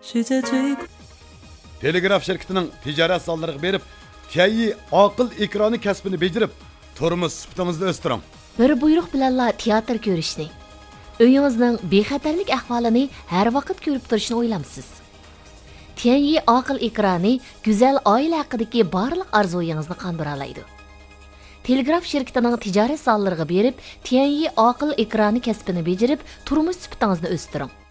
Telegraf şirketining tijorat sonlariga berib, Tianyi aql ekrani kasbini becerib, turmuş sifatimizni o'stiring. Bir buyruq bilanla teatr ko'rishni, uyingizning bexatarlik ahvolini har vaqt ko'rib turishni o'ylamsiz. Tianyi aql ekrani go'zal oila haqidagi barliq orzuyingizni qondira oladi. Telegraf şirketining tijorat sonlariga berib, Tianyi aql ekrani kasbini becerib, turmush sifatingizni o'stiring.